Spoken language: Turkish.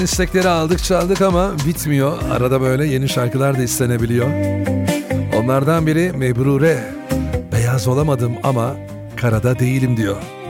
İstekleri aldık çaldık ama bitmiyor. Arada böyle yeni şarkılar da istenebiliyor. Onlardan biri Mebrure. Beyaz olamadım ama karada değilim diyor.